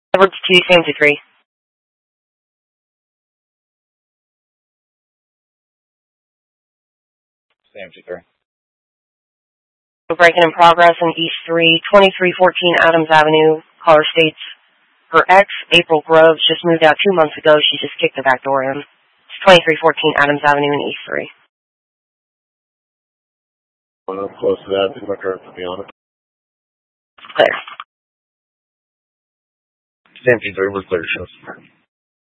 Edwards 2, Samsey 3. Samsey 3. Breaking in progress in East 3, 2314 Adams Avenue. Caller states her ex, April Groves, just moved out 2 months ago. She just kicked the back door in. It's 2314 Adams Avenue in East 3. Well, I'm close to that. I think my car, to be honest. Clear. Samsey 3, we're clear, shows.